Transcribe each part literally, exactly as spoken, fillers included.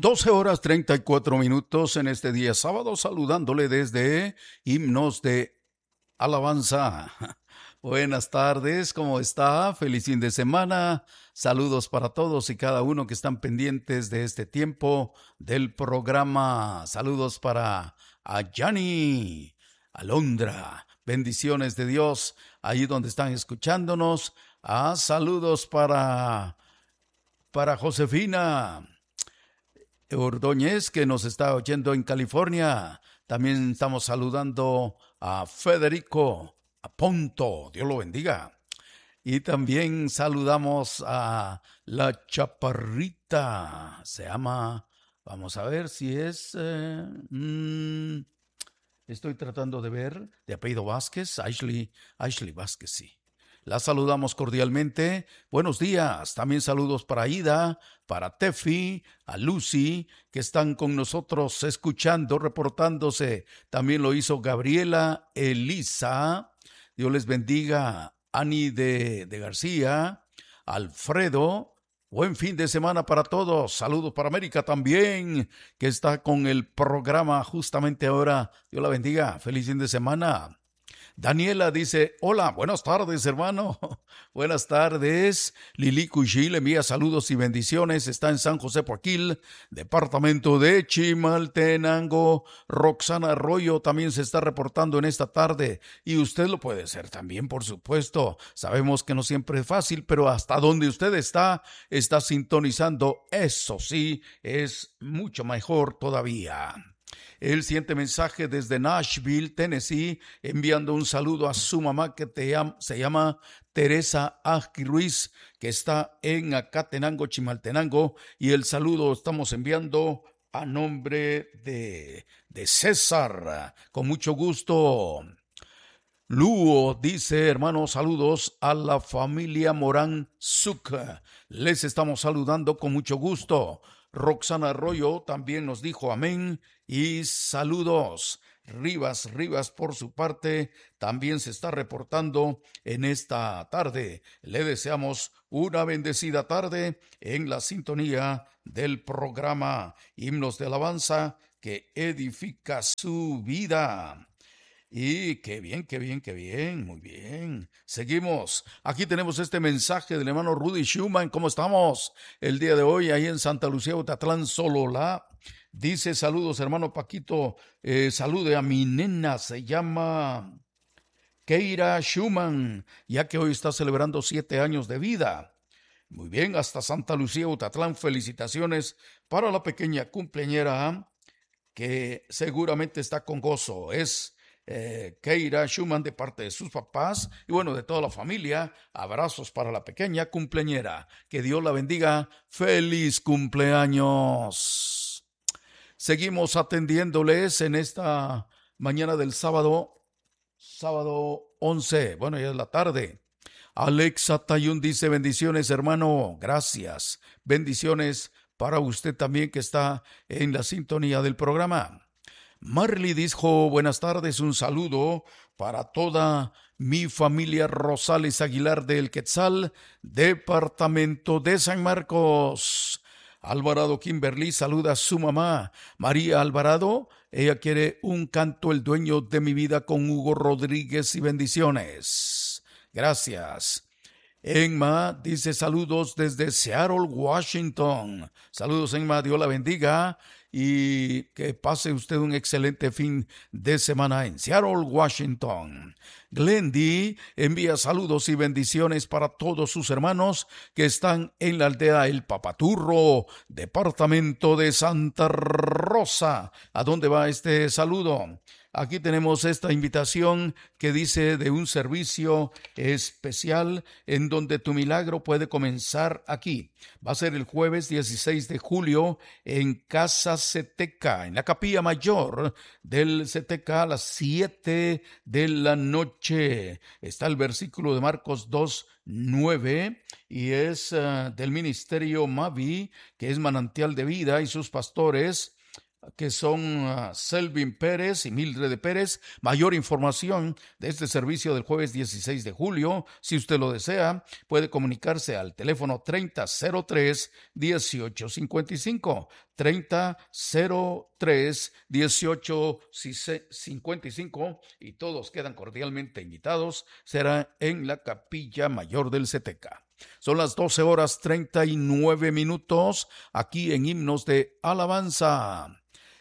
doce horas treinta y cuatro minutos en este día sábado, saludándole desde Himnos de Alabanza. Buenas tardes, ¿cómo está? Feliz fin de semana. Saludos para todos y cada uno que están pendientes de este tiempo del programa. Saludos para Ayani, Alondra. Bendiciones de Dios ahí donde están escuchándonos. Ah, saludos para, para Josefina Ordóñez, que nos está oyendo en California. También estamos saludando a Federico Aponto, Dios lo bendiga. Y también saludamos a la chaparrita, se llama, vamos a ver si es, eh, mmm, estoy tratando de ver, de apellido Vázquez, Ashley, Ashley Vázquez, sí. La saludamos cordialmente. Buenos días. También saludos para Ida, para Tefi, a Lucy, que están con nosotros escuchando, reportándose. También lo hizo Gabriela, Elisa. Dios les bendiga. Ani de, de García, Alfredo. Buen fin de semana para todos. Saludos para América también, que está con el programa justamente ahora. Dios la bendiga. Feliz fin de semana. Daniela dice, hola, buenas tardes, hermano. Buenas tardes. Lili Cuchí le envía saludos y bendiciones. Está en San José Poaquil, departamento de Chimaltenango. Roxana Arroyo también se está reportando en esta tarde. Y usted lo puede hacer también, por supuesto. Sabemos que no siempre es fácil, pero hasta donde usted está, está sintonizando. Eso sí, es mucho mejor todavía. El siguiente mensaje desde Nashville, Tennessee, enviando un saludo a su mamá que te llama, se llama Teresa Aji Ruiz, que está en Acatenango, Chimaltenango, y el saludo estamos enviando a nombre de, de César, con mucho gusto. Luo dice, hermanos, saludos a la familia Morán Zuc. Les estamos saludando con mucho gusto. Roxana Arroyo también nos dijo amén y saludos. Rivas Rivas por su parte también se está reportando en esta tarde. Le deseamos una bendecida tarde en la sintonía del programa Himnos de Alabanza que edifica su vida. Y qué bien, qué bien, qué bien, muy bien. Seguimos. Aquí tenemos este mensaje del hermano Rudy Schumann. ¿Cómo estamos el día de hoy ahí en Santa Lucía, Utatlán, Sololá? Dice, saludos, hermano Paquito. Eh, salude a mi nena, se llama Keira Schumann, ya que hoy está celebrando siete años de vida. Muy bien, hasta Santa Lucía, Utatlán. Felicitaciones para la pequeña cumpleañera que seguramente está con gozo. Es Eh, Keira Schumann de parte de sus papás y bueno, de toda la familia. Abrazos para la pequeña cumpleañera. Que Dios la bendiga. ¡Feliz cumpleaños! Seguimos atendiéndoles en esta mañana del sábado, sábado once. Bueno, ya es la tarde. Alexa Tayun dice, bendiciones, hermano. Gracias. Bendiciones para usted también que está en la sintonía del programa. Marley dijo, buenas tardes, un saludo para toda mi familia Rosales Aguilar del Quetzal, departamento de San Marcos. Alvarado Kimberly saluda a su mamá, María Alvarado. Ella quiere un canto, El dueño de mi vida, con Hugo Rodríguez y bendiciones. Gracias. Enma dice saludos desde Seattle, Washington. Saludos, Enma, Dios la bendiga y que pase usted un excelente fin de semana en Seattle, Washington. Glendy envía saludos y bendiciones para todos sus hermanos que están en la aldea El Papaturro, departamento de Santa Rosa. ¿A dónde va este saludo? Aquí tenemos esta invitación que dice de un servicio especial en donde tu milagro puede comenzar aquí. Va a ser el jueves dieciséis de julio en Casa Ceteca, en la capilla mayor del Ceteca a las siete de la noche. Está el versículo de Marcos dos, nueve y es uh, del ministerio Mavi, que es Manantial de Vida, y sus pastores que son uh, Selvin Pérez y Mildred Pérez. Mayor información de este servicio del jueves dieciséis de julio, si usted lo desea, puede comunicarse al teléfono treinta cero tres dieciocho cincuenta y cinco, treinta cero tres dieciocho cincuenta y cinco, y todos quedan cordialmente invitados. Será en la Capilla Mayor del Ceteca. Son las doce horas treinta y nueve minutos aquí en Himnos de Alabanza.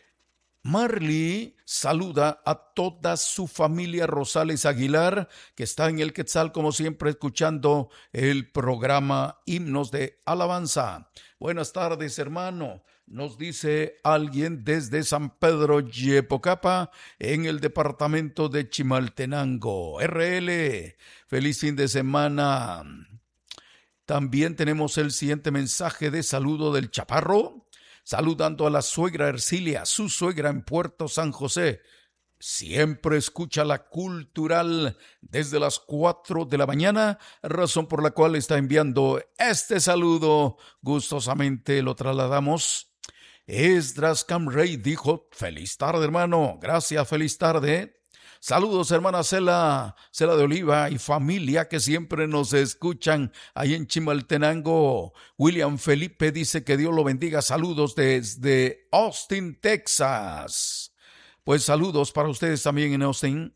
Marley saluda a toda su familia Rosales Aguilar, que está en el Quetzal, como siempre, escuchando el programa Himnos de Alabanza. Buenas tardes, hermano. Nos dice alguien desde San Pedro Yepocapa, en el departamento de Chimaltenango. R L, feliz fin de semana. También tenemos el siguiente mensaje de saludo del Chaparro, saludando a la suegra Ercilia, su suegra en Puerto San José. Siempre escucha la Cultural desde las cuatro de la mañana, razón por la cual está enviando este saludo. Gustosamente lo trasladamos. Esdras Camrey dijo: feliz tarde, hermano. Gracias, feliz tarde. Saludos, hermana Cela, Cela de Oliva y familia que siempre nos escuchan ahí en Chimaltenango. William Felipe dice que Dios lo bendiga. Saludos desde Austin, Texas. Pues saludos para ustedes también en Austin.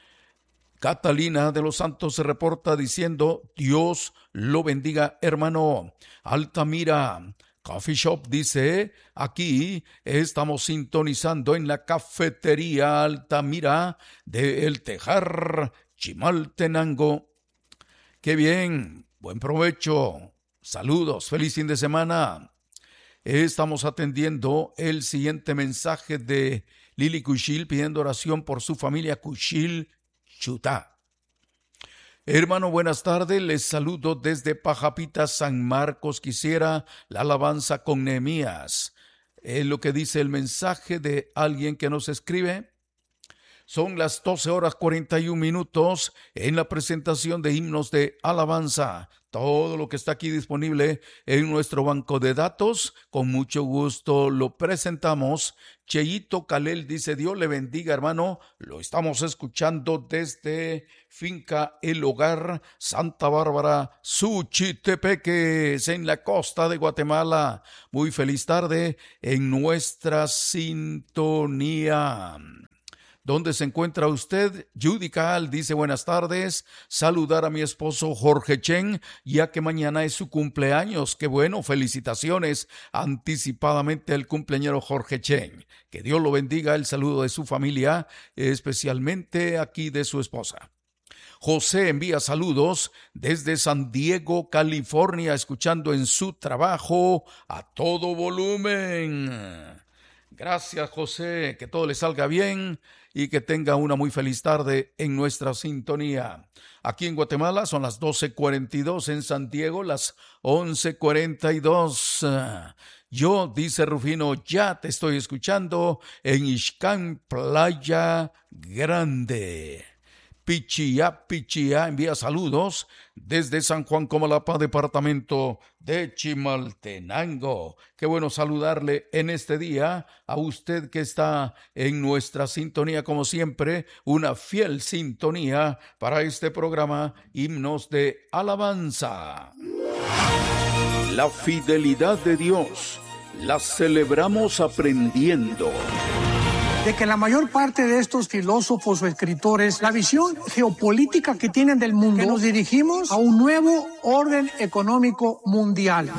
Catalina de los Santos se reporta diciendo: Dios lo bendiga, hermano. Altamira Coffee Shop dice: aquí estamos sintonizando en la cafetería Altamira de El Tejar, Chimaltenango. ¡Qué bien! Buen provecho. Saludos, feliz fin de semana. Estamos atendiendo el siguiente mensaje de Lili Cuchil pidiendo oración por su familia Cuchil Chutá. Hermano, buenas tardes, les saludo desde Pajapita, San Marcos. Quisiera la alabanza con Nehemías. Es lo que dice el mensaje de alguien que nos escribe. Son las doce horas cuarenta y un minutos en la presentación de Himnos de Alabanza. Todo lo que está aquí disponible en nuestro banco de datos, con mucho gusto lo presentamos. Cheyito Calel dice: Dios le bendiga, hermano. Lo estamos escuchando desde Finca El Hogar, Santa Bárbara, Suchitepeques, en la costa de Guatemala. Muy feliz tarde en nuestra sintonía. ¿Dónde se encuentra usted? Judy Cal dice: buenas tardes, saludar a mi esposo Jorge Chen, ya que mañana es su cumpleaños. Qué bueno, felicitaciones anticipadamente al cumpleañero Jorge Chen. Que Dios lo bendiga, el saludo de su familia, especialmente aquí de su esposa. José envía saludos desde San Diego, California, escuchando en su trabajo a todo volumen. Gracias, José, que todo le salga bien y que tenga una muy feliz tarde en nuestra sintonía. Aquí en Guatemala son las doce cuarenta y dos, en San Diego las once cuarenta y dos. Yo, dice Rufino, ya te estoy escuchando en Ixcán, Playa Grande. Pichía, Pichía envía saludos desde San Juan Comalapa, departamento de Chimaltenango. Qué bueno saludarle en este día a usted que está en nuestra sintonía, como siempre, una fiel sintonía para este programa Himnos de Alabanza. La fidelidad de Dios la celebramos aprendiendo de que la mayor parte de estos filósofos o escritores, la visión geopolítica que tienen del mundo, que nos dirigimos a un nuevo orden económico mundial.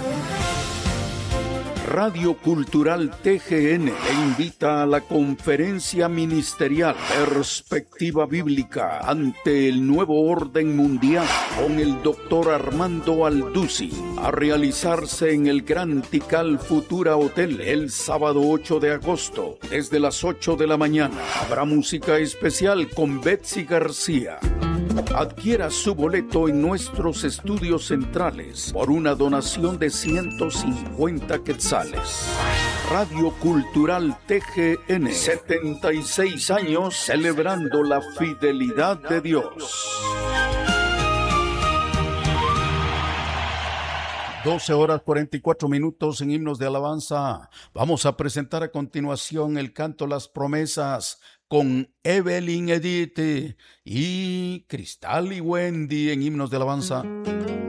Radio Cultural T G N le invita a la conferencia ministerial Perspectiva Bíblica ante el Nuevo Orden Mundial con el doctor Armando Aldusi, a realizarse en el Gran Tikal Futura Hotel el sábado ocho de agosto desde las ocho de la mañana. Habrá música especial con Betsy García. Adquiera su boleto en nuestros estudios centrales por una donación de ciento cincuenta quetzales. Radio Cultural T G N, setenta y seis años celebrando la fidelidad de Dios. doce horas cuarenta y cuatro minutos en Himnos de Alabanza. Vamos a presentar a continuación el canto Las Promesas con Evelyn Edith y Cristal y Wendy en Himnos de Alabanza.